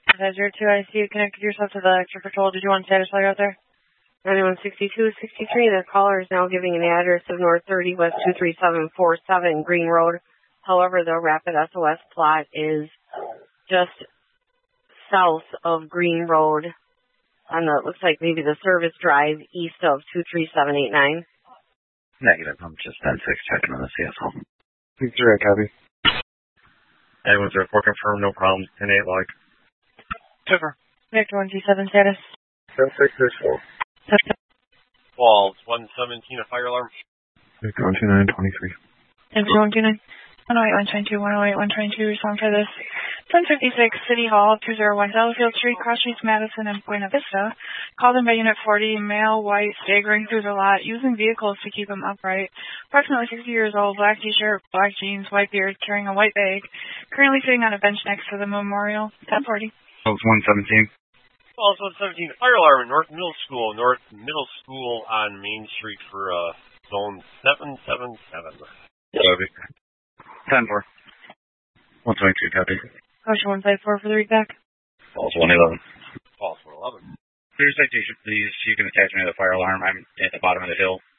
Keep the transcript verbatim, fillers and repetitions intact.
That's your two I C. You connected yourself to the extra patrol. Did you want status while you're out there? ninety-one sixty-two sixty-three, the caller is now giving an address of North thirty West two three seven four seven Green Road. However, the Rapid S O S plot is just south of Green Road on the, looks like maybe the service drive east of two three seven eight nine. Negative, I'm just ten six checking on the C S O. six three, copy. Anyone zero four confirmed, no problems, ten eight log. Super. Victor one G seven status. ten six six four. Walls, one seventeen, a fire alarm. Victor one two nine twenty-three. Victor one two nine. one oh eight, one twenty-two, one oh eight, one twenty-two, respond for this. ten fifty-six, City Hall, two oh one Delafield Street, Cross Streets, Madison, and Buena Vista. Called in by Unit forty, male, white, staggering through the lot, using vehicles to keep him upright. Approximately sixty years old, black t-shirt, black jeans, white beard, carrying a white bag. Currently sitting on a bench next to the memorial. ten forty. Oh, it's one seventeen. Walls, one seventeen, fire alarm in North Middle School, North Middle School on Main Street for uh, zone seven seven seven. Copy. ten four. one twenty-two, copy. Caution one five four for the read back. False one eleven. False one eleven. Clear citation, please. You can attach me to the fire alarm. I'm at the bottom of the hill.